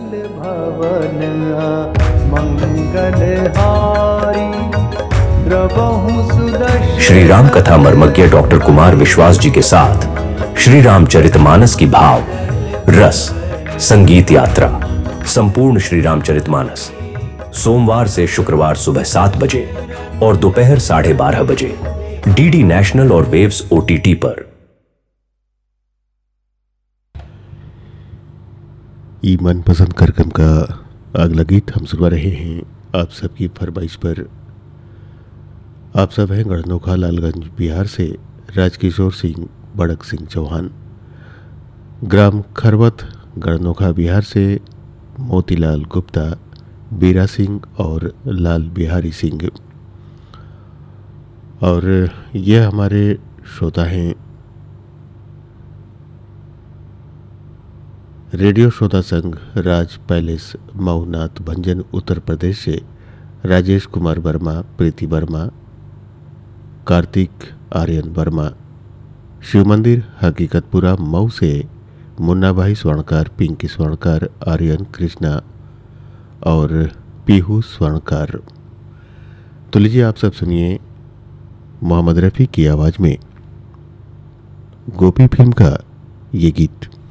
भवन मंगलहारी द्रवहु सुदर्शन। श्री राम कथा मर्मज्ञ डॉक्टर कुमार विश्वास जी के साथ श्री रामचरितमानस की भाव रस संगीत यात्रा संपूर्ण श्री रामचरितमानस सोमवार से शुक्रवार सुबह 7 बजे और दोपहर 12:30 बजे डीडी नेशनल और वेव्स ओटीटी पर। ये मनपसंद कार्यक्रम का अगला गीत हम सुनवा रहे हैं आप सबकी फरमाइश पर। आप सब हैं गढ़नोखा लालगंज बिहार से राजकिशोर सिंह बड़क सिंह चौहान, ग्राम खरवत गढ़नोखा बिहार से मोतीलाल गुप्ता, बीरा सिंह और लाल बिहारी सिंह। और यह हमारे श्रोता हैं रेडियो श्रोता संघ राज पैलेस मऊनाथ भंजन उत्तर प्रदेश से राजेश कुमार वर्मा, प्रीति वर्मा, कार्तिक आर्यन वर्मा। शिव मंदिर हकीकतपुरा मऊ से मुन्ना भाई स्वर्णकार, पिंकी स्वर्णकार, आर्यन कृष्णा और पीहू स्वर्णकार। तो लीजिए आप सब सुनिए मोहम्मद रफ़ी की आवाज़ में गोपी फिल्म का ये गीत।